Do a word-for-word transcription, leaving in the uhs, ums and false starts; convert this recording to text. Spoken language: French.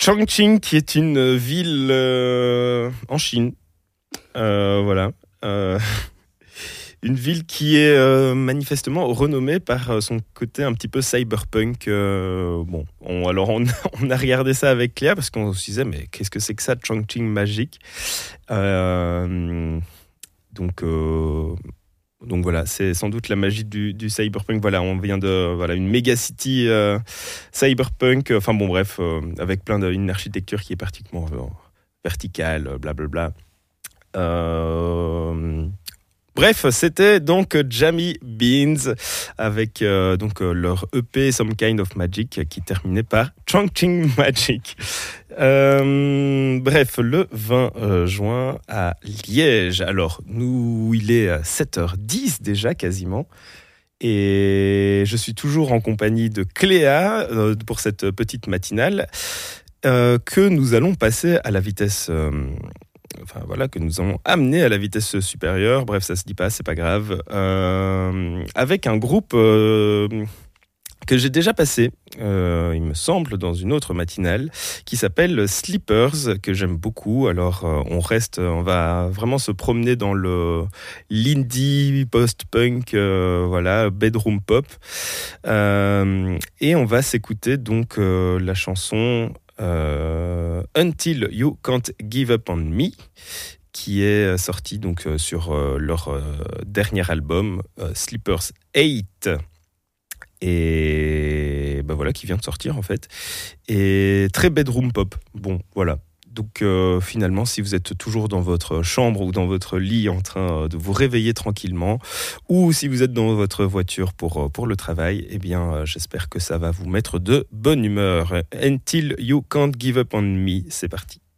Chongqing, qui est une ville euh, en Chine. Euh, voilà. Euh, une ville qui est euh, manifestement renommée par son côté un petit peu cyberpunk. Euh, bon, on, alors on, on a regardé ça avec Cléa parce qu'on se disait, mais qu'est-ce que c'est que ça, Chongqing magique euh, Donc... Euh, Donc voilà, c'est sans doute la magie du, du cyberpunk. Voilà, on vient de voilà une méga city euh, cyberpunk. Enfin bon, bref, euh, avec plein d'une architecture qui est pratiquement euh, verticale, blablabla. Euh, bref, c'était donc Jammy Beans avec euh, donc euh, leur E P Some Kind of Magic qui terminait par Chongqing Magic. Euh, bref, le vingt juin à Liège. Alors, nous, il est sept heures dix déjà quasiment. Et je suis toujours en compagnie de Cléa euh, pour cette petite matinale euh, que nous allons passer à la vitesse... Euh, Enfin voilà, que nous allons amener à la vitesse supérieure. Bref, ça se dit pas, c'est pas grave. Euh, avec un groupe euh, que j'ai déjà passé, euh, il me semble, dans une autre matinale, qui s'appelle Sleepers, que j'aime beaucoup. Alors, euh, on reste, on va vraiment se promener dans le l'indie post-punk, euh, voilà, bedroom pop, euh, et on va s'écouter donc euh, la chanson. Euh, Until You Can't Give Up On Me, qui est sorti donc euh, sur euh, leur euh, dernier album euh, Sleepers eight, et ben voilà, qui vient de sortir en fait, et très bedroom pop. Bon voilà, donc euh, finalement, si vous êtes toujours dans votre chambre ou dans votre lit en train de vous réveiller tranquillement, ou si vous êtes dans votre voiture pour, pour le travail, eh bien euh, j'espère que ça va vous mettre de bonne humeur. Until You Can't Give Up On Me, c'est parti.